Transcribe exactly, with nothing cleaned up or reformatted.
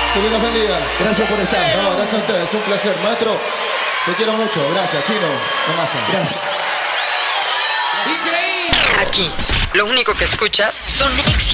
Que Dios los bendiga. Gracias por estar. No, gracias a ustedes, es un placer. Maestro, te quiero mucho. Gracias, Chino. Nomás. Gracias. Aquí, lo único que escuchas son éxitos.